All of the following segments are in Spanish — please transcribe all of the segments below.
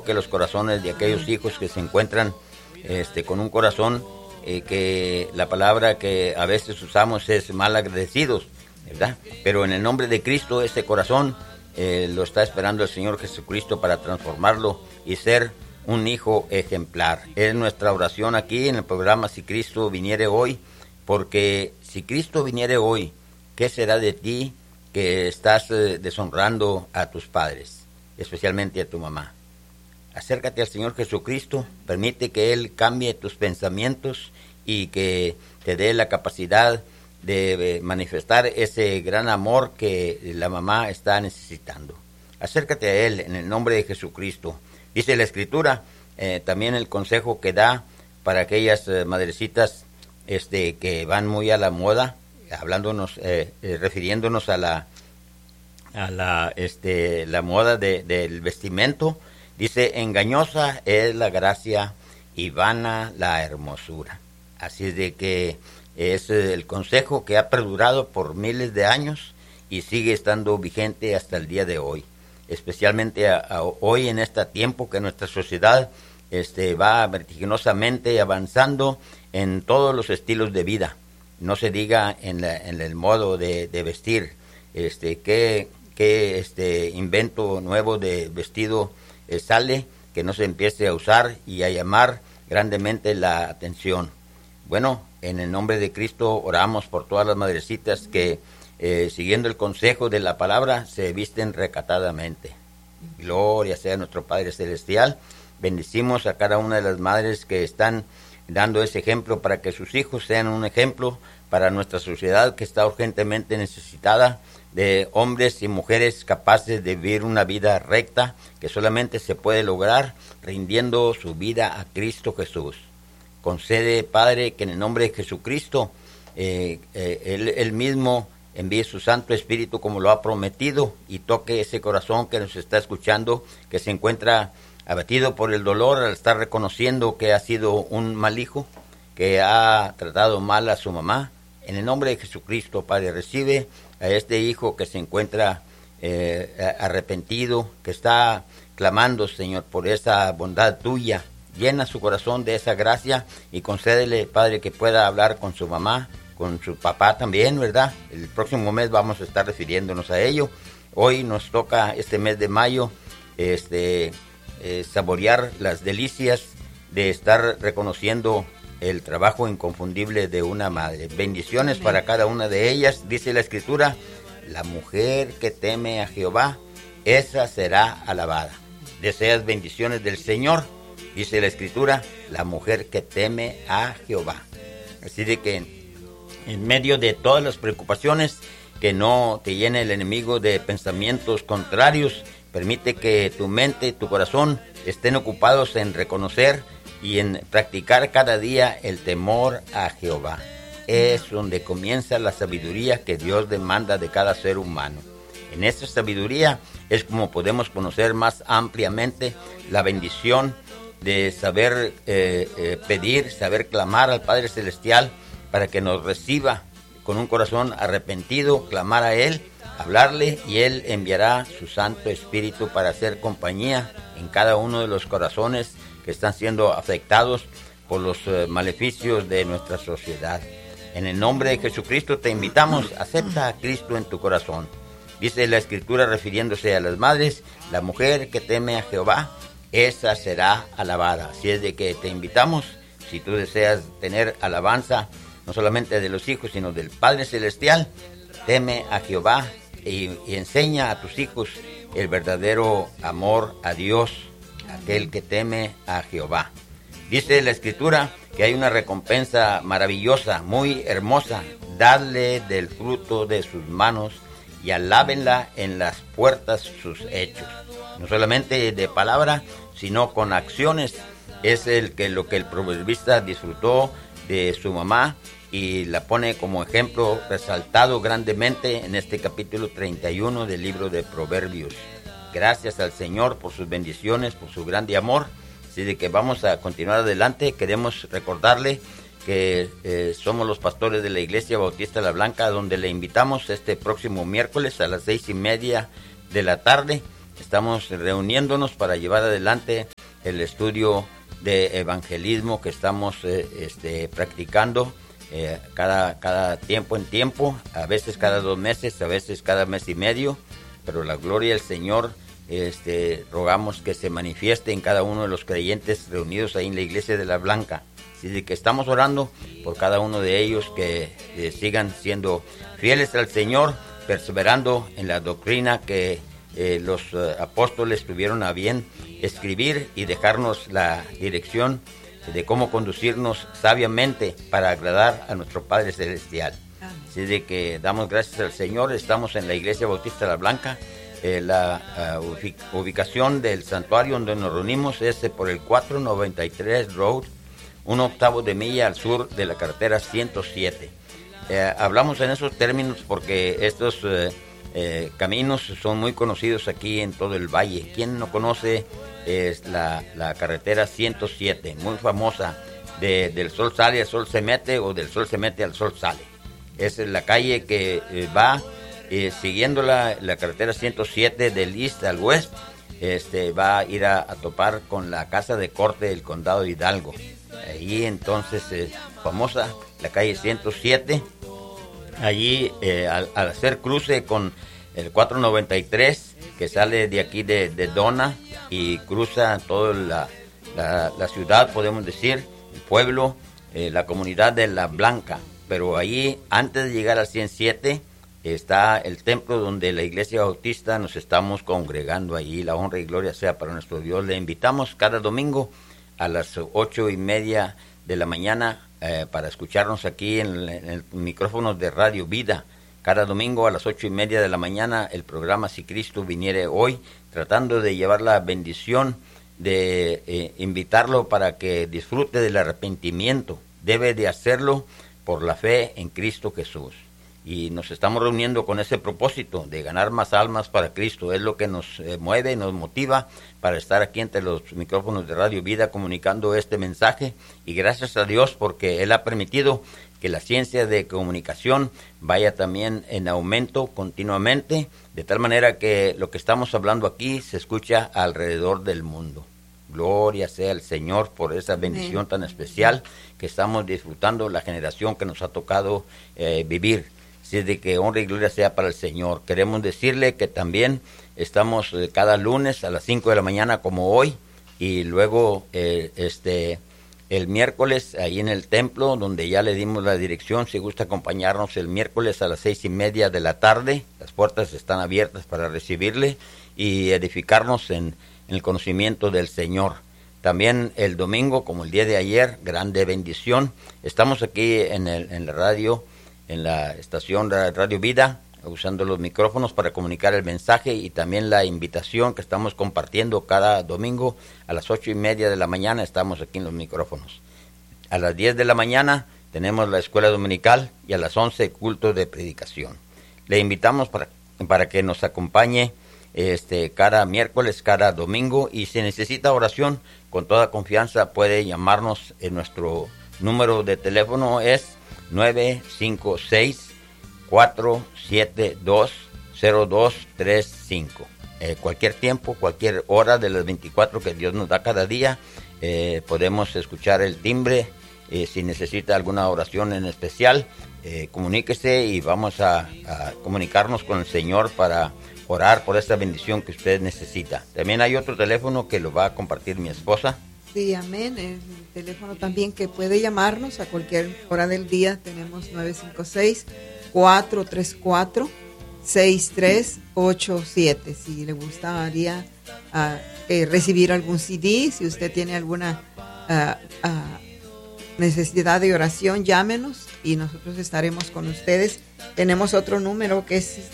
toque los corazones de aquellos hijos que se encuentran con un corazón que la palabra que a veces usamos es mal agradecidos, ¿verdad? Pero en el nombre de Cristo, ese corazón lo está esperando el Señor Jesucristo para transformarlo y ser un hijo ejemplar. Es nuestra oración aquí en el programa Si Cristo Viniere Hoy, porque si Cristo viniere hoy, ¿qué será de ti que estás deshonrando a tus padres, especialmente a tu mamá? Acércate al Señor Jesucristo, permite que Él cambie tus pensamientos y que te dé la capacidad de manifestar ese gran amor que la mamá está necesitando. Acércate a Él en el nombre de Jesucristo. Dice la Escritura, también el consejo que da para aquellas madrecitas que van muy a la moda, hablándonos, refiriéndonos a la moda del vestimento. Dice, engañosa es la gracia y vana la hermosura. Así es de que es el consejo que ha perdurado por miles de años y sigue estando vigente hasta el día de hoy. Especialmente hoy en este tiempo que nuestra sociedad va vertiginosamente avanzando en todos los estilos de vida. No se diga en el modo de vestir. ¿Qué invento nuevo de vestido sale que no se empiece a usar y a llamar grandemente la atención? Bueno, en el nombre de Cristo oramos por todas las madrecitas que siguiendo el consejo de la palabra se visten recatadamente. Gloria sea a nuestro Padre Celestial. Bendecimos a cada una de las madres que están dando ese ejemplo para que sus hijos sean un ejemplo para nuestra sociedad que está urgentemente necesitada de hombres y mujeres capaces de vivir una vida recta que solamente se puede lograr rindiendo su vida a Cristo Jesús. Concede, Padre, que en el nombre de Jesucristo Él mismo envíe su Santo Espíritu como lo ha prometido y toque ese corazón que nos está escuchando, que se encuentra abatido por el dolor al estar reconociendo que ha sido un mal hijo, que ha tratado mal a su mamá. En el nombre de Jesucristo, Padre, recibe a este hijo que se encuentra arrepentido, que está clamando, Señor, por esa bondad tuya. Llena su corazón de esa gracia y concédele, Padre, que pueda hablar con su mamá, con su papá también, ¿verdad? El próximo mes vamos a estar refiriéndonos a ello. Hoy nos toca este mes de mayo saborear las delicias de estar reconociendo el trabajo inconfundible de una madre. Bendiciones para cada una de ellas. Dice la Escritura, la mujer que teme a Jehová, esa será alabada. Deseas bendiciones del Señor. Dice la Escritura, la mujer que teme a Jehová. Así de que en medio de todas las preocupaciones, que no te llene el enemigo de pensamientos contrarios. Permite que tu mente y tu corazón estén ocupados en reconocer y en practicar cada día el temor a Jehová. Es donde comienza la sabiduría que Dios demanda de cada ser humano. En esta sabiduría es como podemos conocer más ampliamente la bendición de saber pedir, saber clamar al Padre Celestial para que nos reciba con un corazón arrepentido, clamar a Él, hablarle, y Él enviará su Santo Espíritu para hacer compañía en cada uno de los corazones que están siendo afectados por los maleficios de nuestra sociedad. En el nombre de Jesucristo te invitamos, acepta a Cristo en tu corazón. Dice la Escritura refiriéndose a las madres, la mujer que teme a Jehová, esa será alabada. Así es de que te invitamos, si tú deseas tener alabanza, no solamente de los hijos, sino del Padre Celestial, teme a Jehová y enseña a tus hijos el verdadero amor a Dios, aquel que teme a Jehová. Dice la Escritura que hay una recompensa maravillosa, muy hermosa. Dadle del fruto de sus manos y alábenla en las puertas sus hechos. No solamente de palabra, sino con acciones. Es lo que el proverbista disfrutó de su mamá y la pone como ejemplo resaltado grandemente en este capítulo 31 del libro de Proverbios. Gracias al Señor por sus bendiciones, por su grande amor. Así de que vamos a continuar adelante. Queremos recordarle que somos los pastores de la Iglesia Bautista La Blanca, donde le invitamos este próximo miércoles a las 6:30 de la tarde. Estamos reuniéndonos para llevar adelante el estudio de evangelismo que estamos practicando cada tiempo en tiempo, a veces cada 2 meses, a veces cada mes y medio, pero la gloria del Señor, rogamos que se manifieste en cada uno de los creyentes reunidos ahí en la iglesia de La Blanca. Así que estamos orando por cada uno de ellos que sigan siendo fieles al Señor, perseverando en la doctrina que los apóstoles tuvieron a bien escribir y dejarnos la dirección de cómo conducirnos sabiamente para agradar a nuestro Padre Celestial. Así de que damos gracias al Señor. Estamos en la Iglesia Bautista La Blanca. La ubicación del santuario donde nos reunimos es por el 493 Road, 1/8 de milla al sur de la carretera 107. Hablamos en esos términos porque estos caminos son muy conocidos aquí en todo el valle. ¿Quién no conoce la carretera 107? Muy famosa, del sol sale al sol se mete, o del sol se mete al sol sale. Es la calle que va siguiendo la carretera 107 del east al west. Va a ir a topar con la casa de corte del condado de Hidalgo. Allí entonces famosa la calle 107. Allí al hacer cruce con el 493 que sale de aquí de Donna y cruza toda la ciudad, podemos decir, el pueblo, la comunidad de La Blanca. Pero allí, antes de llegar al 107, está el templo donde la Iglesia Bautista nos estamos congregando allí. La honra y gloria sea para nuestro Dios. Le invitamos cada domingo a las 8:30 de la mañana para escucharnos aquí en el micrófono de Radio Vida. Cada domingo a las 8:30 de la mañana el programa Si Cristo Viniere Hoy, tratando de llevar la bendición de invitarlo para que disfrute del arrepentimiento. Debe de hacerlo por la fe en Cristo Jesús. Y nos estamos reuniendo con ese propósito de ganar más almas para Cristo. Es lo que nos mueve, nos motiva para estar aquí entre los micrófonos de Radio Vida comunicando este mensaje. Y gracias a Dios porque Él ha permitido que la ciencia de comunicación vaya también en aumento continuamente, de tal manera que lo que estamos hablando aquí se escucha alrededor del mundo. Gloria sea al Señor por esa bendición tan especial que estamos disfrutando la generación que nos ha tocado vivir. Así de que honra y gloria sea para el Señor. Queremos decirle que también estamos cada lunes a las 5 de la mañana como hoy, y luego el miércoles ahí en el templo, donde ya le dimos la dirección. Si gusta acompañarnos el miércoles a las 6:30 de la tarde, las puertas están abiertas para recibirle y edificarnos en el conocimiento del Señor. También el domingo, como el día de ayer, grande bendición. Estamos aquí en la radio, en la estación Radio Vida, usando los micrófonos para comunicar el mensaje y también la invitación que estamos compartiendo cada domingo a las 8:30 de la mañana. Estamos aquí en los micrófonos. A las 10 de la mañana tenemos la escuela dominical y a las 11 culto de predicación. Le invitamos para que nos acompañe cada miércoles, cada domingo, y si necesita oración, con toda confianza puede llamarnos. En nuestro número de teléfono es 956-472-0235. Cualquier tiempo, cualquier hora de las 24 que Dios nos da cada día, podemos escuchar el timbre. Si necesita alguna oración en especial, comuníquese y vamos a comunicarnos con el Señor para orar por esta bendición que usted necesita. También hay otro teléfono que lo va a compartir mi esposa. Sí, amén. El teléfono también que puede llamarnos a cualquier hora del día. Tenemos 956-434-6387. Si le gustaría recibir algún CD, si usted tiene alguna necesidad de oración, llámenos y nosotros estaremos con ustedes. Tenemos otro número que es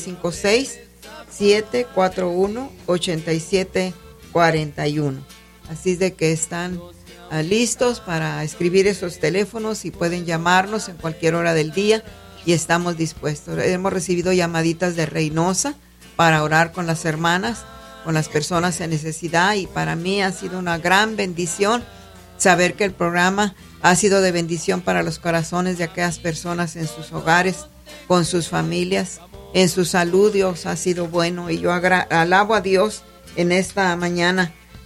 956-741-8741. Así es de que están listos para escribir esos teléfonos y pueden llamarnos en cualquier hora del día y estamos dispuestos. Hemos recibido llamaditas de Reynosa para orar con las hermanas, con las personas en necesidad, y para mí ha sido una gran bendición saber que el programa ha sido de bendición para los corazones de aquellas personas en sus hogares, con sus familias, en su salud. Dios ha sido bueno y yo alabo a Dios en esta mañana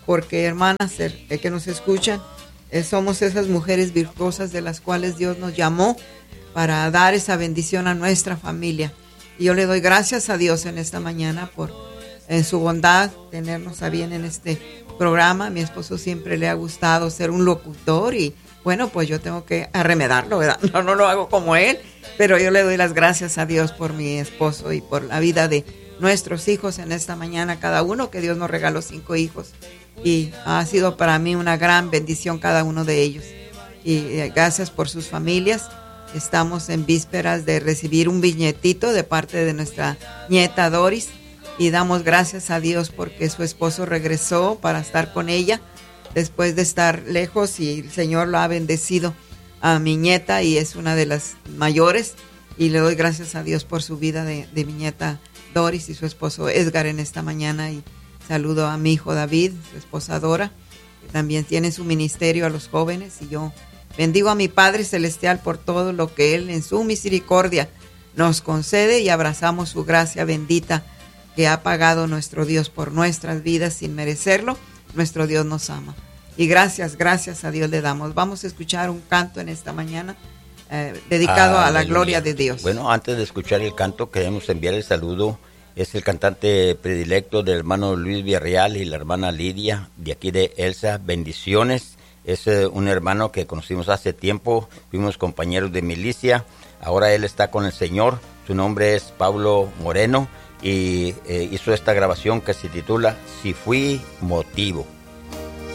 porque hermanas que nos escuchan, somos esas mujeres virtuosas de las cuales Dios nos llamó para dar esa bendición a nuestra familia. Y yo le doy gracias a Dios en esta mañana por en su bondad tenernos a bien en este programa. A mi esposo siempre le ha gustado ser un locutor y bueno, pues yo tengo que arremedarlo, ¿verdad? No lo hago como él, pero yo le doy las gracias a Dios por mi esposo y por la vida de nuestros hijos en esta mañana, cada uno, que Dios nos regaló 5 hijos y ha sido para mí una gran bendición cada uno de ellos. Y gracias por sus familias. Estamos en vísperas de recibir un viñetito de parte de nuestra nieta Doris y damos gracias a Dios porque su esposo regresó para estar con ella después de estar lejos y el Señor lo ha bendecido a mi nieta y es una de las mayores y le doy gracias a Dios por su vida de mi nieta Doris y su esposo Edgar en esta mañana y saludo a mi hijo David, su esposa Dora, que también tiene su ministerio a los jóvenes y yo bendigo a mi Padre Celestial por todo lo que Él en su misericordia nos concede y abrazamos su gracia bendita que ha pagado nuestro Dios por nuestras vidas sin merecerlo. Nuestro Dios nos ama. Y gracias a Dios le damos. Vamos a escuchar un canto en esta mañana dedicado a la gloria de Dios. Bueno, antes de escuchar el canto, queremos enviar el saludo. Es el cantante predilecto del hermano Luis Villarreal y la hermana Lidia, de aquí de Elsa. Bendiciones. Es un hermano que conocimos hace tiempo. Fuimos compañeros de milicia. Ahora él está con el Señor. Su nombre es Pablo Moreno. Y hizo esta grabación que se titula Si fui motivo.